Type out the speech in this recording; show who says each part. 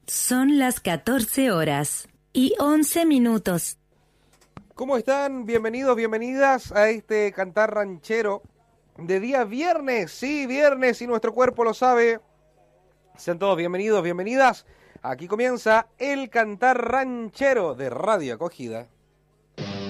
Speaker 1: Son las 14 horas y 11 minutos.
Speaker 2: ¿Cómo están? Bienvenidos, bienvenidas a este cantar ranchero de día viernes. Sí, viernes y nuestro cuerpo lo sabe. Sean todos bienvenidos, bienvenidas. Aquí comienza el cantar ranchero de Radio Acogida.